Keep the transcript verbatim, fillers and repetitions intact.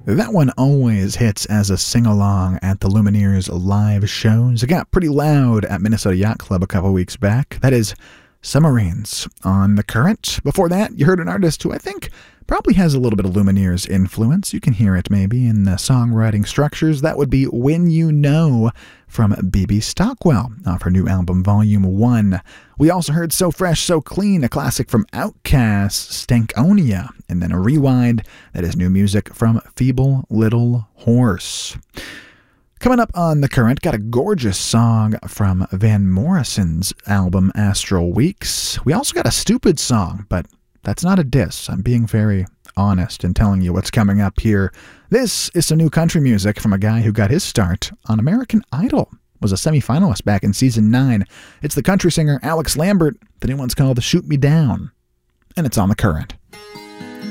That one always hits as a sing-along at the Lumineers live shows. It got pretty loud at Minnesota Yacht Club a couple weeks back. That is Submarines on The Current. Before that, you heard an artist who I think probably has a little bit of Lumineers influence. You can hear it maybe in the songwriting structures. That would be When You Know from B B Stockwell off her new album Volume one. We also heard So Fresh, So Clean, a classic from Outkast, Stankonia, and then a rewind. That is new music from Feeble Little Horse. Coming up on The Current, got a gorgeous song from Van Morrison's album Astral Weeks. We also got a stupid song, but that's not a diss. I'm being very honest in telling you what's coming up here. This is some new country music from a guy who got his start on American Idol. Was a semifinalist back in season nine. It's the country singer Alex Lambert. The new one's called Shoot Me Down, and it's on The Current.